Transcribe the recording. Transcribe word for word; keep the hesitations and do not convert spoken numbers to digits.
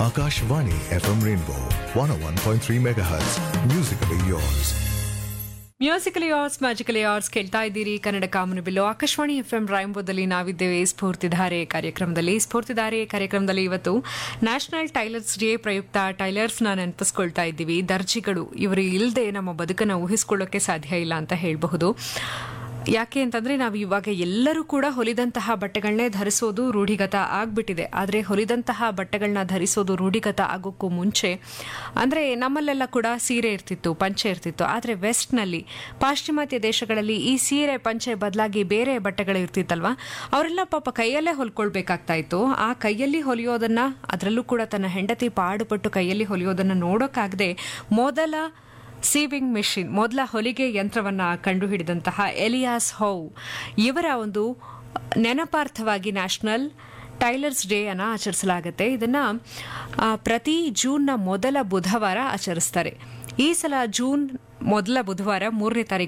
Akashvani F M Rainbow one oh one point three megahertz. Musically yours. Musically hours magically hours ಕೇಳ್ತಾ ಇದ್ದೀರಿ ಕನ್ನಡ ಕಾಮನಬಿಲ್ಲು Akashvani F M ರಾಯಂಬೋದಲ್ಲಿ ನಾವಿದ್ದೇವೆ ಸ್ಫೂರ್ತಿಧಾರೆ ಕಾರ್ಯಕ್ರಮದಲ್ಲಿ ಸ್ಫೂರ್ತಿಧಾರೆ ಕಾರ್ಯಕ್ರಮದಲ್ಲಿ ಇವತ್ತು ನ್ಯಾಷನಲ್ ಟೈಲರ್ಸ್ ಡೇ ಪ್ರಯುಕ್ತ ಟೈಲರ್ಸ್ನ ನೆನಪಿಸ್ಕೊಳ್ತಾ ಇದ್ದೀವಿ. ದರ್ಜಿಗಳು ಇವರು ಇಲ್ಲದೆ ನಮ್ಮ ಬದುಕನ್ನು ಊಹಿಸ್ಕೊಳ್ಳೋಕೆ ಸಾಧ್ಯ ಇಲ್ಲ ಅಂತ ಹೇಳಬಹುದು. ಯಾಕೆ ಅಂತಂದ್ರೆ ನಾವು ಇವಾಗ ಎಲ್ಲರೂ ಕೂಡ ಹೊಲಿದಂತಹ ಬಟ್ಟೆಗಳನ್ನೇ ಧರಿಸೋದು ರೂಢಿಗತ ಆಗ್ಬಿಟ್ಟಿದೆ. ಆದರೆ ಹೊಲಿದಂತಹ ಬಟ್ಟೆಗಳನ್ನ ಧರಿಸೋದು ರೂಢಿಗತ ಆಗೋಕ್ಕೂ ಮುಂಚೆ ಅಂದ್ರೆ ನಮ್ಮಲ್ಲೆಲ್ಲ ಕೂಡ ಸೀರೆ ಇರ್ತಿತ್ತು, ಪಂಚೆ ಇರ್ತಿತ್ತು. ಆದರೆ ವೆಸ್ಟ್ನಲ್ಲಿ, ಪಾಶ್ಚಿಮಾತ್ಯ ದೇಶಗಳಲ್ಲಿ ಈ ಸೀರೆ ಪಂಚೆ ಬದಲಾಗಿ ಬೇರೆ ಬಟ್ಟೆಗಳು ಇರ್ತಿತ್ತಲ್ವಾ, ಅವರೆಲ್ಲ ಪಾಪ ಕೈಯಲ್ಲೇ ಹೊಲ್ಕೊಳ್ಬೇಕಾಗ್ತಾ ಇತ್ತು. ಆ ಕೈಯಲ್ಲಿ ಹೊಲಿಯೋದನ್ನ, ಅದರಲ್ಲೂ ಕೂಡ ತನ್ನ ಹೆಂಡತಿ ಪಾಡುಪಟ್ಟು ಕೈಯಲ್ಲಿ ಹೊಲಿಯೋದನ್ನ ನೋಡೋಕ್ಕಾಗದೆ ಮೊದಲ ಸೀವಿಂಗ್ ಮಿಷಿನ್, ಮೊದಲ ಹೊಲಿಗೆ ಯಂತ್ರವನ್ನ ಕಂಡುಹಿಡಿದಂತಹ ಎಲಿಯಾಸ್ ಹೌ ಇವರ ಒಂದು ನೆನಪಾರ್ಥವಾಗಿ ನ್ಯಾಷನಲ್ ಟೈಲರ್ಸ್ ಡೇ ಅನ್ನ ಆಚರಿಸಲಾಗುತ್ತೆ. ಇದನ್ನ ಪ್ರತಿ ಜೂನ್ನ ಮೊದಲ ಬುಧವಾರ ಆಚರಿಸ್ತಾರೆ. ಈ ಸಲ ಜೂನ್ ಮೊದಲ ಬುಧವಾರ ಮೂರನೇ ತಾರೀಕು